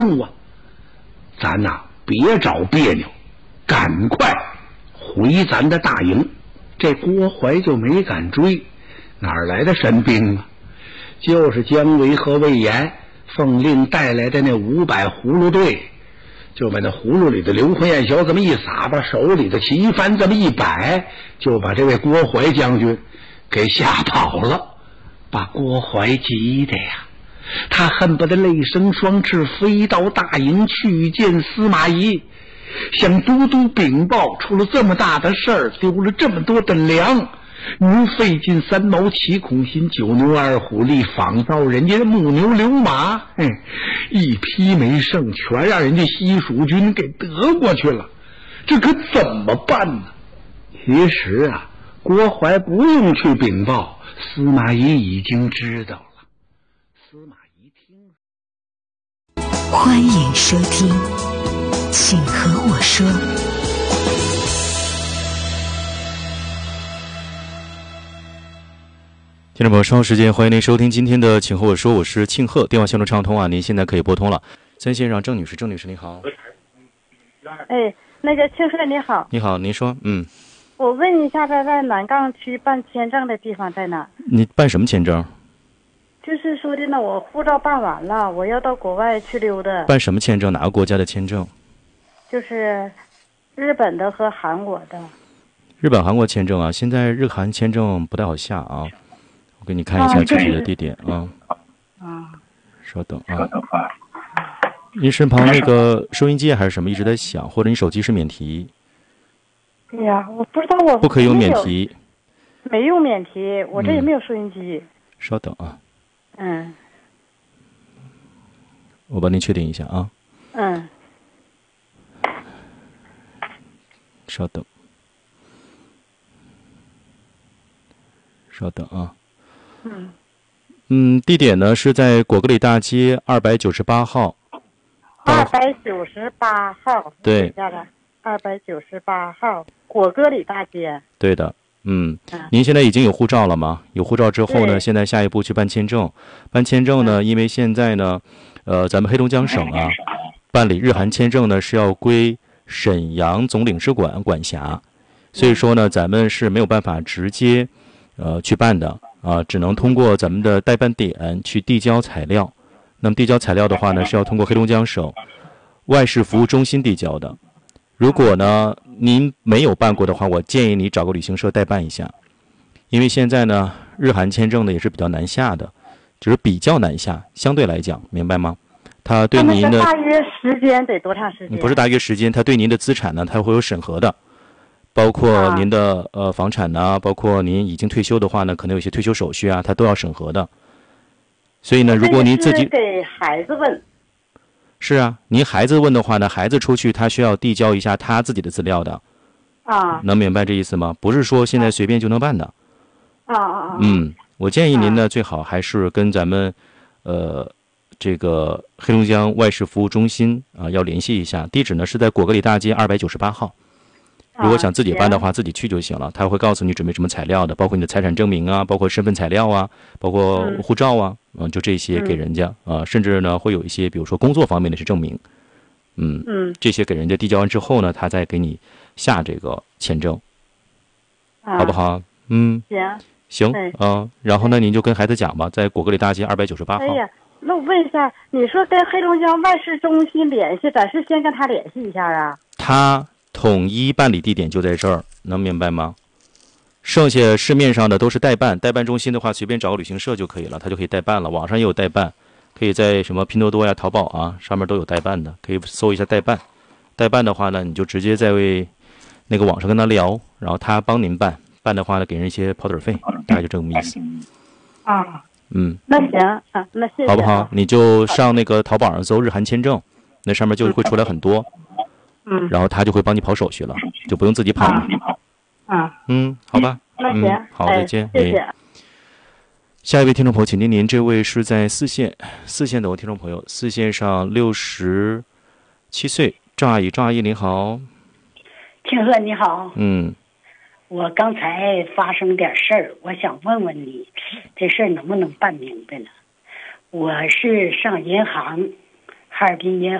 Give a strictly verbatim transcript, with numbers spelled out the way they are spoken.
啊，咱呐、啊、别找别扭，赶快回咱的大营。这郭槐就没敢追，哪来的神兵啊？就是姜维和魏延奉令带来的那五百葫芦队，就把那葫芦里的硫磺焰硝这么一撒，把手里的旗幡这么一摆，就把这位郭槐将军给吓跑了，把郭槐急的呀，他恨不得泪生双翅，飞到大营去见司马懿，向都督禀报，出了这么大的事儿，丢了这么多的粮，您费尽三毛七孔心，九牛二虎力，仿造人家的木牛流马，嘿，一匹没剩，全让人家西蜀军给得过去了，这可怎么办呢？其实啊，郭槐不用去禀报，司马懿已经知道了。司马懿听， 欢迎收听，请和我说。 听众朋友，稍后时间欢迎您收听今天的请和我说，我是庆贺，电话线路畅通啊，您现在可以拨通了。三线上郑女士，郑女士你好。 哎，那个庆贺你好。 你好，您说。嗯， 我问一下，在在南岗区办签证的地方在哪？ 你办什么签证？ 就是说的呢，我护照办完了，我要到国外去溜达。 办什么签证？哪个国家的签证？ 就是日本的和韩国的。 日本、韩国签证啊，现在日韩签证不太好下啊。我给你看一下具体的地点啊。 啊。 稍等啊。您身旁那个收音机还是什么一直在响，或者你手机是免提？ 对呀，我不知道我不可以用免提。 没用免提，我这也没有收音机。 嗯、稍等啊。 嗯。 我帮您确定一下啊。 嗯。 稍等。稍等啊。 嗯。 嗯，地点呢是在果戈里大街二百九十八号。 二百九十八号。 对。 二百九十八号，果戈里大街。 对的。嗯，您现在已经有护照了吗？有护照之后呢，现在下一步去办签证。办签证呢，因为现在呢，呃，咱们黑龙江省啊，办理日韩签证呢是要归沈阳总领事馆管辖，所以说呢，咱们是没有办法直接呃去办的啊，只能通过咱们的代办点去递交材料。那么递交材料的话呢，是要通过黑龙江省外事服务中心递交的。如果呢您没有办过的话，我建议你找个旅行社代办一下，因为现在呢日韩签证呢也是比较难下的，就是比较难下，相对来讲，明白吗？它对您的大约时间得多长时间？ 不是大约时间，它对您的资产呢，它会有审核的，包括您的、啊、呃房产呢，包括您已经退休的话呢，可能有些退休手续啊，它都要审核的。所以呢，如果您自己给孩子问。 是啊，您孩子问的话呢，孩子出去他需要递交一下他自己的资料的。 啊。 能明白这意思吗？不是说现在随便就能办的。 啊啊啊。 嗯，我建议您呢，最好还是跟咱们，呃，这个黑龙江外事服务中心啊、呃、要联系一下，地址呢是在果戈里大街二百九十八号。如果想自己办的话，啊、自己去就行了。他会告诉你准备什么材料的，包括你的财产证明啊，包括身份材料啊，包括护照啊，嗯、呃，就这些给人家啊、呃，甚至呢会有一些，比如说工作方面的是证明，嗯嗯， 这些给人家递交完之后呢，他再给你下这个签证， 啊、 好不好？嗯， 行， 行啊、呃，然后呢，您就跟孩子讲吧，在果戈里大街二百九十八号。 哎呀，那我问一下，你说跟黑龙江外事中心联系，咱是先跟他联系一下啊？ 他统一办理地点就在这儿，能明白吗？剩下市面上的都是代办，代办中心的话，随便找个旅行社就可以了，他就可以代办了。网上也有代办，可以在什么拼多多呀、淘宝啊上面都有代办的，可以搜一下代办。代办的话呢，你就直接在为那个网上跟他聊，然后他帮您办。办的话呢，给人一些跑腿费，大概就这个意思。 啊， 嗯， 那行啊，那谢谢。 好不好？你就上那个淘宝上搜日韩签证，那上面就会出来很多。 嗯， 然后他就会帮你跑手续了，就不用自己跑了。 啊， 嗯，好吧。 那行， 嗯、好，再见。 谢谢。 下一位听众朋友，请听您，这位是在四线，四线的听众朋友，四线上六十七岁，赵阿姨，赵阿姨您好。 庆贺你好。 嗯。 我刚才发生点事儿，我想问问你，这事儿能不能办明白了？我是上银行哈尔滨银